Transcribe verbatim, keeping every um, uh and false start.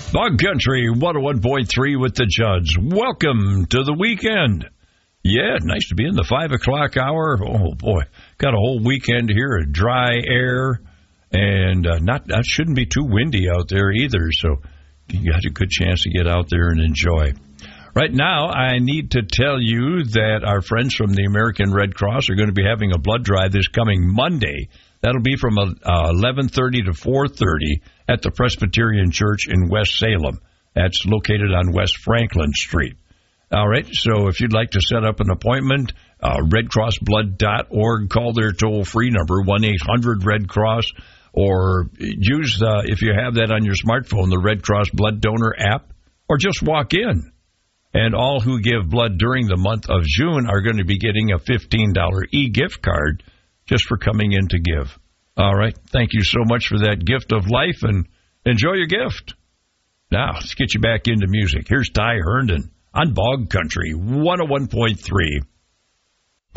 Bog Country one oh one point three with the Judds. Welcome to the weekend. Yeah, nice to be in the five o'clock hour. Oh, boy. Got a whole weekend here, dry air, and uh, not that shouldn't be too windy out there either, so you got a good chance to get out there and enjoy. Right now, I need to tell you that our friends from the American Red Cross are going to be having a blood drive this coming Monday. That'll be from uh, eleven thirty to four thirty at the Presbyterian Church in West Salem. That's located on West Franklin Street. All right, so if you'd like to set up an appointment, uh, red cross blood dot org, call their toll-free number, one eight hundred red cross, or use, uh, if you have that on your smartphone, the Red Cross Blood Donor app, or just walk in. And all who give blood during the month of June are going to be getting a fifteen dollars e-gift card just for coming in to give. All right. Thank you so much for that gift of life, and enjoy your gift. Now, let's get you back into music. Here's Ty Herndon on Bog Country one oh one point three.